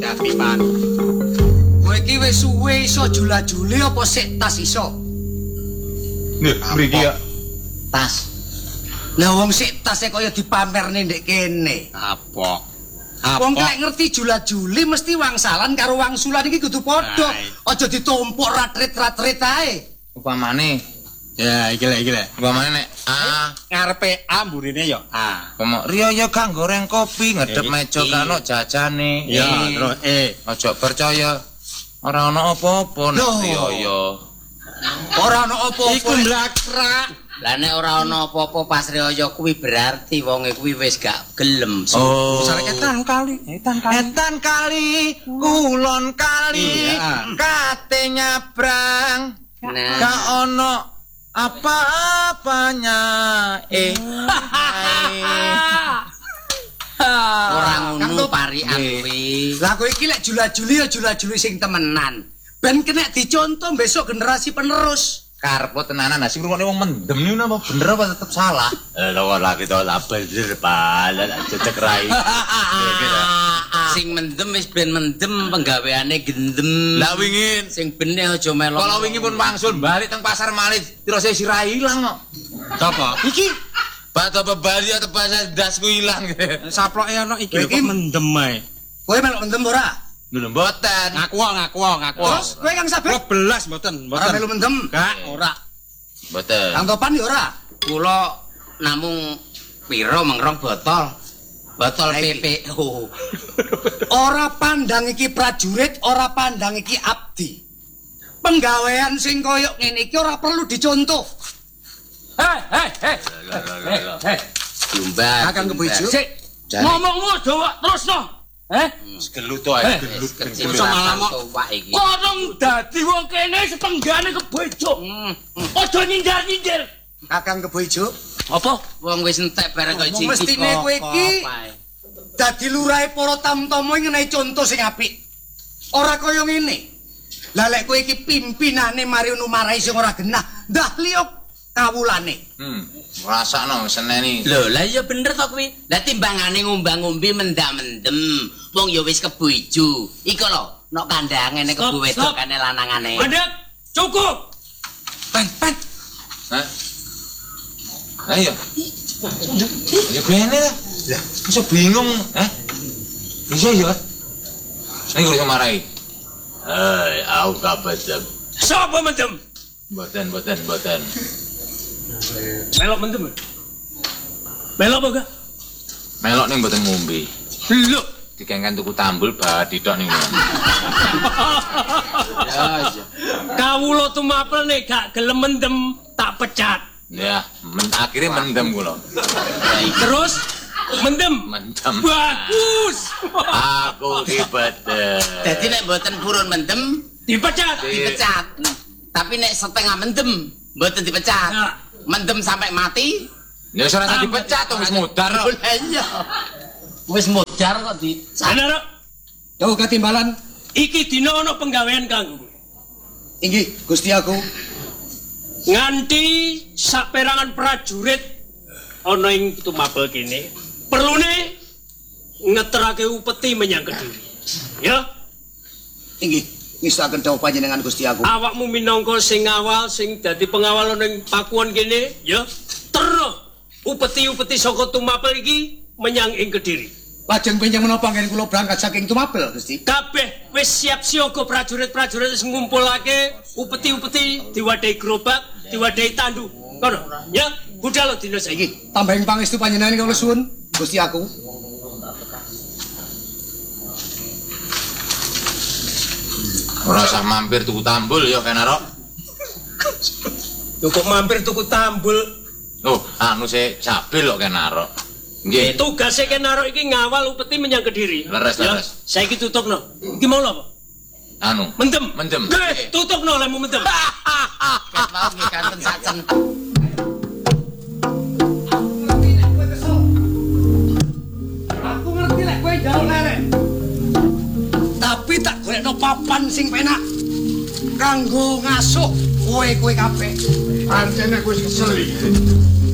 Tapi Pan. Kowe iki wis suwe iso jula-juli apa sik tas iso? Nih, mriki ya. Tas. Lah wong sik tase kaya dipamerne ndek kene. Apa? Wong lek ngerti jula-juli mesti wangsalan karo wangsulan iki kudu padha. Aja ditumpuk ratrit-ratrit ae. Upamane Ya, iki lek. upamane nek Ngarepe A mburine ya A. Pomo riyo ya kang goreng kopi ngedep meja kano jajane. Ya, terus Aja percaya ora ana apa-apa nek riyo ya. Ora ana apa-apa. Iku mlakrak. Lah nek ora ana apa-apa pas riyaya kuwi berarti wonge kuwi wis gak gelem. Oh, Etan kali. etan kali, kulon kali, Iya. kate nyabrang. Nah, Gak ono apa-apanya. ora ngono parikan kuwi. Lah kowe iki lek jula-juli ya jula-juli sing temenan. Ben kena dicontoh besok generasi penerus. Karpo tenanan sing ngrungokne wong mendem niku napa bener apa tetep salah? Lawan lagi to lah bener pala cecek rai. Sing mendem wis ben mendem penggaweane gendem. Lah wingin Sing benih aja melok. kalau wingi pun wangsul balik teng pasar malih terus sirah ilang kok. Sapa? Iki batu bebali atau pasar dasku ilang. Saploke ana iki lho, kok mendem ae. Kowe melok mendem ora? Lho mboten. Ngaku. Terus kowe Kang Sabit? Kok belas mboten. Ora melu mendem? Gak, ora. Mboten. Kang Topan ya ora? Kula namung pira mengrong botol. Botol PPO. Ora pandang iki prajurit, ora pandang iki abdi. Penggawean sing koyok ngene iki ora perlu dicontoh. Jumbar. Kang Kebojo. Sik. Ngomongmu aja terusno. Gelut to ae, gelut. Kecil Sama lama. tuwak iki. Korong dadi wong kene sepenggane kebojo. Aja nyindir-nyindir. Kakang Kebojo. Apa? Wong wis entek bareng kaya Ngomong cici. mestine kowe iki dadi lurahe para tamtama ngenehi contoh sing apik. Ora kaya ngene. Lah lek kowe iki pimpinane mari numarai sing ora genah, ndah liya kawulane. Rasakno seneni. Lho, lah ya bener to kuwi. Lah timbangane ngombang-ngombe mendak-mendem. Wong ya wis kebojo. Iku lho, nek kandhangane kebo wedokane lanangane. Mandek, cukup. Pan. Hah? Ayo. Ya kene lah. Lah, iso bingung, Bisa ya. Saya kudu marahi. Aku gak bedem. Sapa mendem? Mboten. Melok mendem. Melok apa gak? Melok ning mboten ngombe. Lho. Dikengken tuku tambul badi tok ning. Kawula tumapel nek gak gelem mendem tak pecat. Ya, akhirnya mendem kula. Terus mendem. Bagus. Aku ki bedem. Dadi nek mboten purun mendem Dipecat. dipecat. Tapi nek setengah mendem mboten dipecat. Nah. Mendem sampai mati. Ya ora usah dipecat to wis mudar. Lah iya. Wis modar kok di. Bener. Yo ketimbalan Iki dina ana penggawean kanggo. inggih Gusti aku. Nganti saperangan prajurit ana ing tumapel kene perlune ngeterake upeti menyang Kediri. Ya, Inggih ngestaken dawuh panjenengan Gusti aku. awakmu minangka sing awal sing dadi pengawal ning pakuan kene, ya. Terus upeti-upeti saka tumapel iki menyang ing Kediri. Lajeng pinjeng menapa nggen kula berangkat saking Tumapel Gusti? Kabeh wis siap siaga prajurit-prajurit wis ngumpulake upeti-upeti diwadahi gerobak, diwadahi tandu. Kono, ya, budal dina saiki. Tambahin pangestu panjenengan kula suwun Gusti aku. Ora usah mampir tuku tambul ya Kenarok. Lho kok mampir tuku tambul? Oh, anu se sabil kok Kenarok. Nggih. Tugase Kenarok iki ngawal upeti menyang Kediri. Leres. Saiki tutupno. Iki mau lho apa? Anu. Mendem. Mendem. Tutupno lemu mendem. Ket mau ngikanten sak centuk. Aku ngerti lek kowe jauh lerek. Tapi tak golekno papan sing penak kanggo ngasuk kowe kabeh. Pancene aku wis kesel iki.